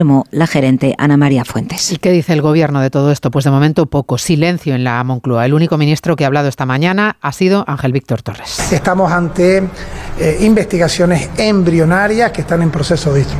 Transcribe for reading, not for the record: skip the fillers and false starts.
la gerente Ana María Fuentes. ¿Y qué dice el Gobierno de todo esto? Pues de momento poco, silencio en la Moncloa. El único ministro que ha hablado esta mañana ha sido Ángel Víctor Torres. Estamos ante investigaciones embrionarias que están en proceso de instrucción.